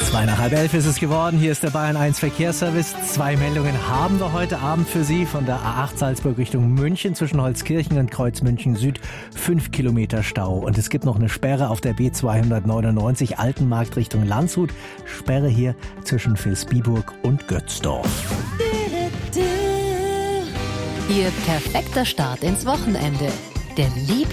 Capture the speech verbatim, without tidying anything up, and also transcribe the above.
Zwei nach halb elf ist es geworden. Hier ist der Bayern eins Verkehrsservice. Zwei Meldungen haben wir heute Abend für Sie. Von der A acht Salzburg Richtung München zwischen Holzkirchen und Kreuz München Süd. Fünf Kilometer Stau. Und es gibt noch eine Sperre auf der B zweihundertneunundneunzig Altenmarkt Richtung Landshut. Sperre hier zwischen Vilsbiburg und Götzdorf. Ihr perfekter Start ins Wochenende. Der Liebling